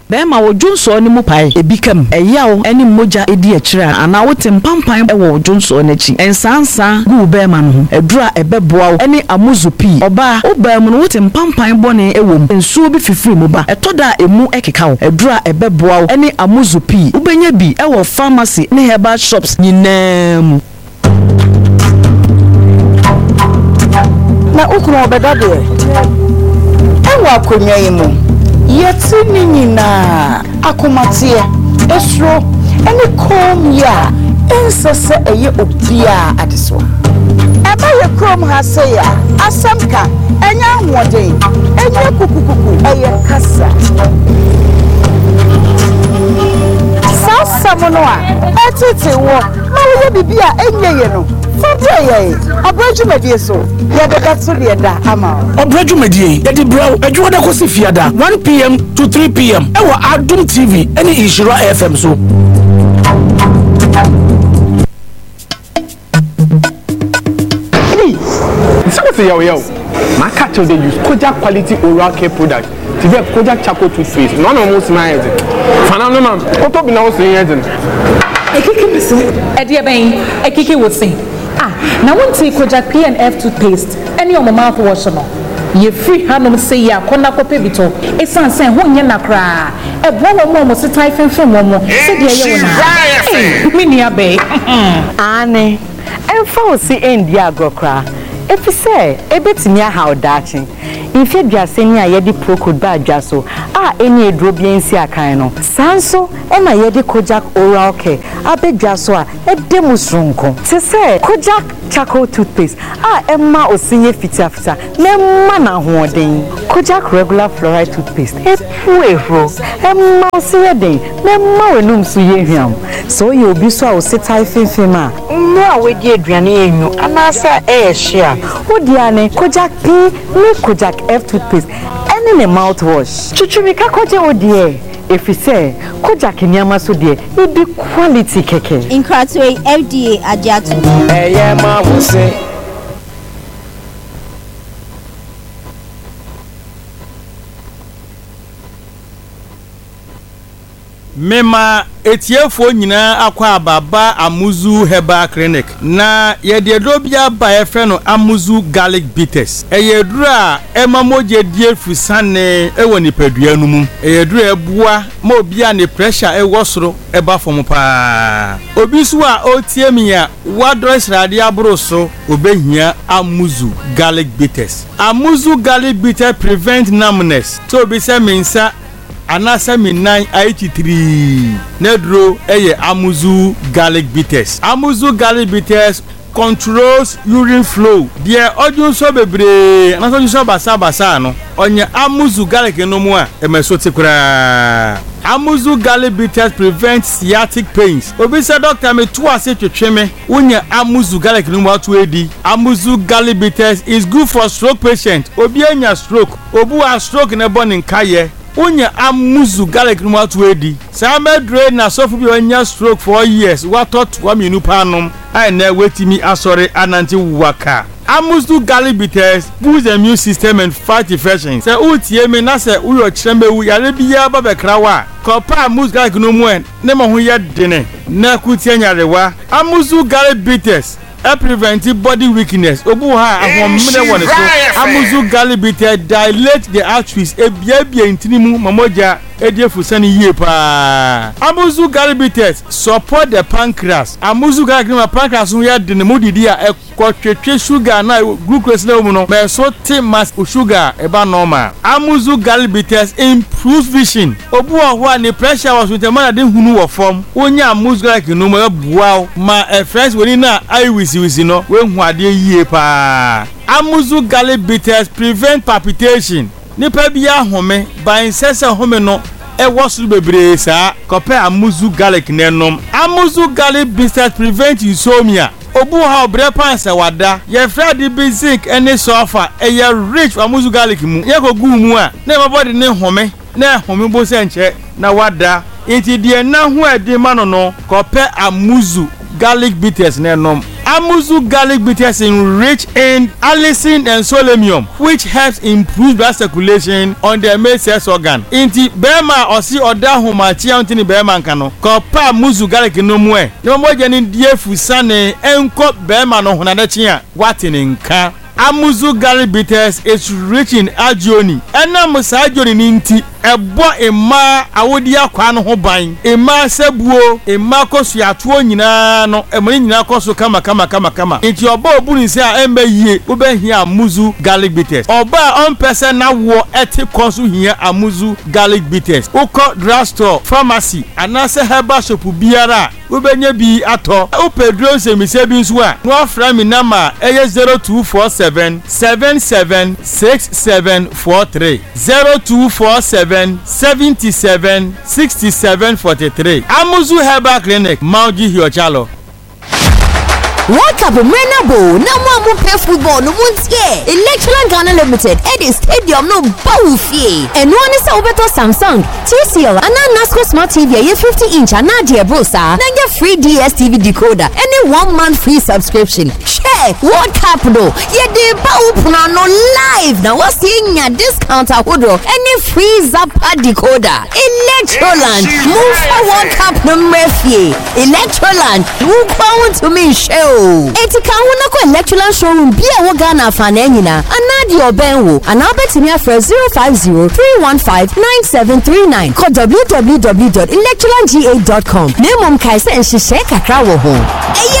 be ma wo dwonso ne mu pai ebi kam eyawo ene moja edi akira ana wote mpampan wo dwonso ne chi ensansa gu be ma no edura ebeboa wo ene amuzu pi oba oba mu no wote mpampan bone ewom ensuo bi fifiri mu ba etoda emu ekeka wo edura ebeboa wo ene amuzu pi ubenya bi ewo pharmacy ne herbal shops nyinam na ukunu obeda de ewa akonwa yimu yeti ni nyina akomatie esro ene kom ya ensese eye obia adeso aba ye krom ha se ya asamka enya ahwoden enya kukukuku eye kasa sasa mono a etete wo ma wo bibia enye ye no fodeye abrajumedie so ye de katso de da ama abrajumedie ye de braw adwo da kosi fiada 1 p.m. to 3 p.m. ewa Adum TV any Ishira FM so say yo my catch they use Kojak quality oral care product to get Kojak charcoal toothpaste none of most my head fana no man o to be now say head ekeke be say e ben ekeke wo say na won take Kojak PNF toothpaste any of my mouthwash no ye free hanom say ya kona kope bito esan sen ho nye nakra e bo mo se tai fenfem mo se de ye wona me ni abe ane emfa o si endi agrokra if say ebetimi aha odachi infe duaseni a yedi procode ba adwaso eni edro biensi akan no sanso na yedi Kojak oral care abedwaso a edemusronko se say Kojak charcoal toothpaste emma osinye fitiafita nemma na hoden Kojak regular fluoride toothpaste epuehro emma osiyeden nemma wenum so yehwiam so ye obi so a ositai fenfem a no a wedi aduane enyu anasa share odiane Kojak P me Kojak F toothpaste any mouthwash chuchumika koje odie if you say Kojak nyama so de e be quality keke Inkratwe FDA ajatu ma wo se mema etiefo nyina akwa ababa Amuzu Herbal Clinic na yede dobia ba efe no Amuzu Garlic Bitters eyedura emamoje die fusane ewo nipadua no mu eyedura ebua ma obia ne pressure ewo soro eba fom pa obi so a otiemi a wado srade abroso obehia Amuzu Garlic Bitters. Amuzu Garlic Bitters prevent numbness so obi se mensa anasa mi 983 nedro eye Amuzu Garlic Bitters. Amuzu Garlic Bitters controls urine flow. Die odun so bebre anasa so basa no onye Amuzu Garlic no mu a emesote kura. Amuzu Garlic Bitters prevent sciatic pains. Obi se doctor me to ase twetweme unya Amuzu Garlic no mu atu edi. Amuzu Garlic Bitters is good for stroke patient. Obi anya stroke, obu a stroke na bone nkaye unya Amuzu Garlic no atu edi. Sama dre na sofu bi onya stroke for years. What thought wa minu panom ai na wetimi asore ananti waka. Amuzu Garlic Bitters boosts the immune system and fight infections. Se utie me na se uyo chembe wu yare biya ba bekrawa. Kopa Amuzu Garlic no mu en ne mo ho ye dene na kutie nyarewa. Amuzu Garlic Bitters prevent body weakness. Obu ha ahomne won so. Amuzu Garlic Bitters dilate the arteries ebia intinimu mamoja ediefusani yie pa. Amuzu Garlic Bitters support the pancreas. Amuzu Garlic no pancreas no ya de ne modidi a ekotwetwe sugar na glucose na mu no me so te mass sugar eba normal. Amuzu Garlic Bitters improves vision. Obu ho ne pressure was with the man de hunu wo form. Onya Amuzu Garlic no mo bua ma friends woni na eye wisi no we hu ade yie pa. Amuzu Garlic Bitters prevent palpitation. Nipa bia home ban sese home no ewo suru bebre sa kope Amuzu Garlic nenom. Amuzu Garlic Bitters prevent insomnia. Obu ha obre panse wada ye fredi basic any sofa eye rich Amuzu Garlic mu ye ko gu mu a na my body ne home na home bo se nche na wada inti die na ho ade ma no kope Amuzu Garlic Bitters nenom. Amuzu garlic bitters rich in allicin and selenium, which helps improve blood circulation on the male sex organ. Inti bema osi oda humachi antini bema nkano. Kopa Amuzu garlic no mwe. No moja ni diefu sane enko bema no hunadechia watini nka. Amuzu garlic bitters is rich in agioni. Ena musa agioni ninti ebo ema awodia kwa no ho ban. Ema sebuo, ema kosu atuo nyina no, emani nyina kosu kama. Inti oba obuni se a embe yie, ube hia Amuzu garlic bitters. Oba on person na wo eti kosu hia Amuzu garlic bitters. Uko drugstore, pharmacy, anase herbal shop biara. Ubenye bi ato. Upedro se mi se bi nso a. No afra mi nama eye 0247776743 0247776743. Amuzu Herbal Clinic, Mauji Hiochalo. World Cup Menabo, no more play football, no one's here. Electoral Ghana Limited, Eddie Stadium, no Bowfie. And one is over to Samsung, TCL, and NASCO Smart TV, 50-inch, and Nadia Brosa. Then get free DSTV decoder, any 1 month free subscription. Share World Cup, no. Yeah, the Bowpuna no live. Now, what's seeing a discount? Any free Zappa decoder. Electroland, move for World Cup no Murphy. Electroland, move on to me, show. Etika wona ko electoral showroom bia wo Ghana fananyina anadi obenwo anabetimi afre 050-315-9739 ko www.electoralga.com nemom kai se nhihye kakra wo ho